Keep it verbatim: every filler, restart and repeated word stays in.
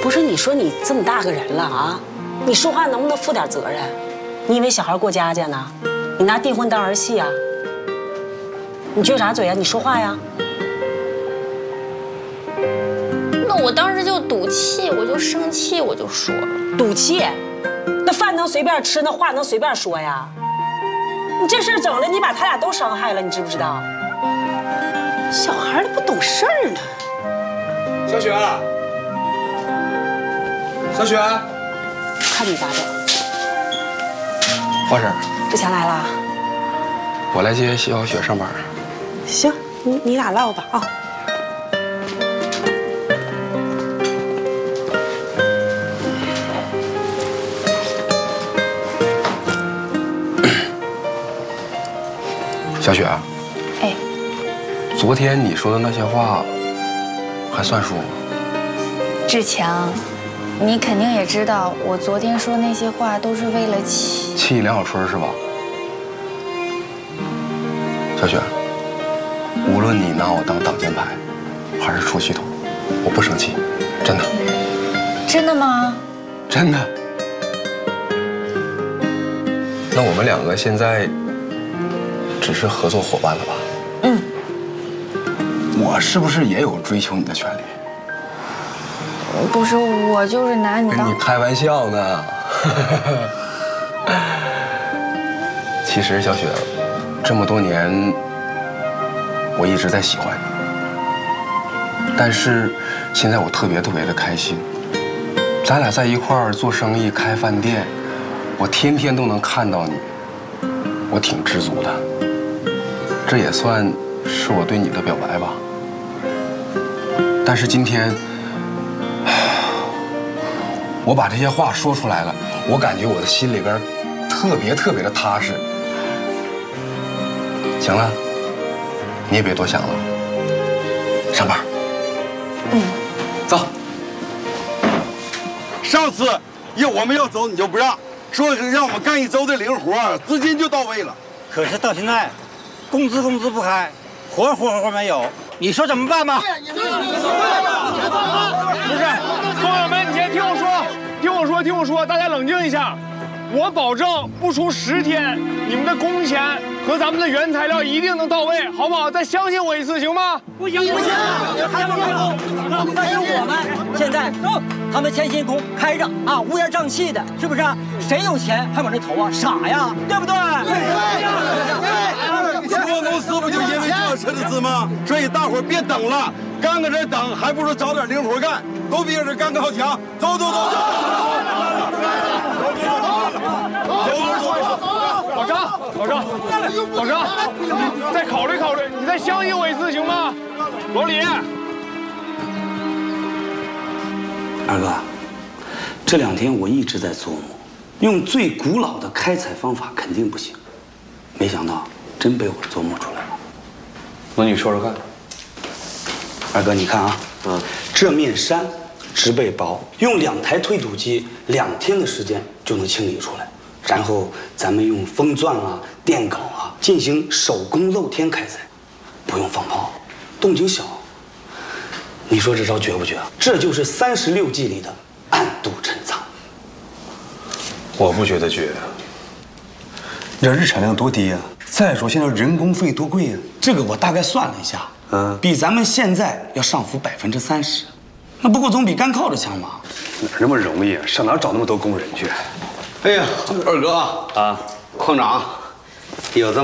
不是你说你这么大个人了啊，你说话能不能负点责任？你以为小孩过家家呢？你拿订婚当儿戏啊？你撅啥嘴啊？你说话呀！ 那我当时就赌气，我就生气，我就说了。 赌气？那饭能随便吃，那话能随便说呀？你这事整的，你把他俩都伤害了，你知不知道？小孩都不懂事儿呢。 小雪，小雪， 看你咋整？ 华婶， 志强来了。 我来接小雪上班。 行，你你俩唠吧啊。 小雪， 哎， 昨天你说的那些话，还算数吗？ 志强，你肯定也知道，我昨天说那些话都是为了气气梁小春是吧？小雪，无论你拿我当挡箭牌，还是出气筒，我不生气，真的。 真的吗？ 真的。那我们两个现在只是合作伙伴了吧？ 嗯。 我是不是也有追求你的权利？ 不是，我就是拿你当…… 跟你开玩笑呢。其实小雪，这么多年，我一直在喜欢你，但是现在我特别特别的开心。咱俩在一块儿做生意、开饭店，我天天都能看到你，我挺知足的。这也算是我对你的表白吧。但是今天，我把这些话说出来了，我感觉我的心里边特别特别的踏实。行了，你也别多想了，上班。 嗯， 走。 上次要我们要走你就不让，说让我们干一周的零活，资金就到位了。 可是到现在，工资工资不开，活活活没有，你说怎么办吧？ 不是，朋友们，你先听我说，听我说，听我说，大家冷静一下。我保证不出十天，你们的工钱和咱们的原材料一定能到位，好不好？再相信我一次，行吗？ 不行不行，还不够，但是我们现在他们欠薪工开着啊，乌烟瘴气的，是不是？谁有钱还往这投啊？傻呀，对不对？ 中国公司不就因为这样撤的资吗？所以大伙儿别等了，干搁这等，还不如找点零活干，都比这干个好强。走走走走。 老张，老张，老张，再考虑考虑，你再相信我一次，行吗？老李， 二哥，这两天我一直在琢磨，用最古老的开采方法肯定不行，没想到真被我琢磨出来了。 那你说说看。 二哥，你看啊，嗯，这面山植被薄，用两台推土机两天的时间就能清理出来。然后咱们用风钻啊、电镐啊进行手工露天开采，不用放炮，动静小。你说这招绝不绝啊？这就是三十六计里的暗度陈仓。 我不觉得绝。 你知道日产量多低啊？再说现在人工费多贵啊！ 这个我大概算了一下，嗯，比咱们现在要上浮百分之三十，那不过总比干靠着强嘛。 哪那么容易啊？上哪找那么多工人去？ 哎呀，二哥啊， 啊， 矿长， 有这么。